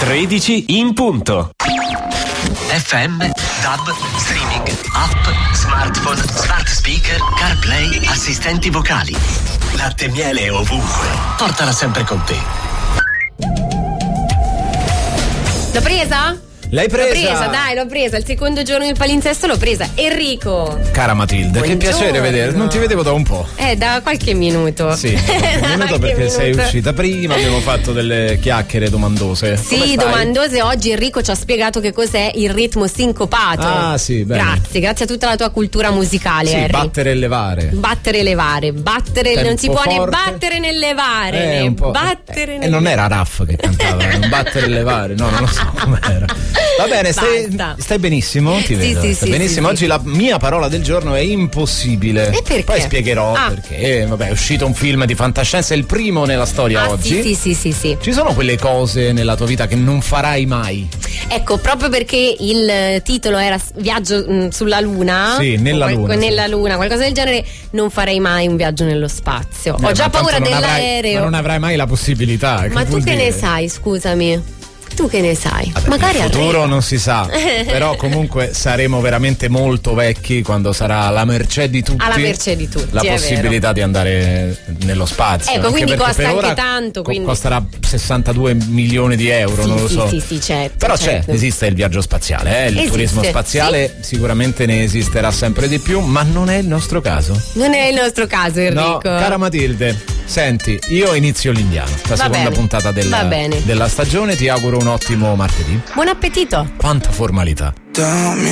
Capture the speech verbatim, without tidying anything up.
tredici in punto. F M, DAB, streaming, app, smartphone, smart speaker, CarPlay, assistenti vocali. Latte e miele ovunque. Portala sempre con te. L'ho presa? L'hai presa? L'ho presa, dai, l'ho presa. Il secondo giorno del palinsesto l'ho presa. Enrico. Cara Matilde, buongiorno. Che piacere vedere. Non ti vedevo da un po'. Eh, da qualche minuto. Sì, qualche minuto perché minuto. Sei uscita prima, abbiamo fatto delle chiacchiere domandose. Sì, domandose. Oggi Enrico ci ha spiegato che cos'è il ritmo sincopato. Ah, sì, bene. Grazie, grazie a tutta la tua cultura musicale, sì, Harry. Battere e levare. Battere e levare. Battere, Tempo non si può forte. né battere né levare. Eh, né un po'. battere E né eh, non era Raff che cantava, non battere e levare, no, non lo so com'era. Va bene, stai, stai benissimo? Ti sì, vedo. Sì, stai sì, benissimo. sì, Oggi sì. la mia parola del giorno è impossibile. E perché? Poi spiegherò ah. perché. Vabbè, è uscito un film di fantascienza, è il primo nella storia ah, oggi. Sì, sì, sì, sì. Ci sono quelle cose nella tua vita che non farai mai? Ecco, proprio perché il titolo era Viaggio mh, sulla Luna. Sì, nella qual- Luna. Nella sì. Luna, qualcosa del genere, non farei mai un viaggio nello spazio. Eh, Ho già ma paura non dell'aereo. Avrai, ma non avrai mai la possibilità. Ma che tu che dire? ne sai, scusami? Tu che ne sai? Vabbè, Magari il futuro arriva. non si sa, però comunque saremo veramente molto vecchi quando sarà alla mercé di tutti. Alla mercé di tutti, la è possibilità vero. di andare nello spazio. Ecco, quindi perché costa per anche ora tanto. Quindi... costerà sessantadue milioni di euro, sì, non lo sì, so. Sì, sì, certo. Però certo. c'è, esiste il viaggio spaziale, eh? il esiste, turismo spaziale sì. sicuramente ne esisterà sempre di più, ma non è il nostro caso. Non è il nostro caso, Enrico. No, cara Matilde, senti, io inizio l'Indiano, la Va seconda bene. puntata della, Va bene. della stagione, ti auguro un ottimo martedì. Buon appetito. Quanta formalità.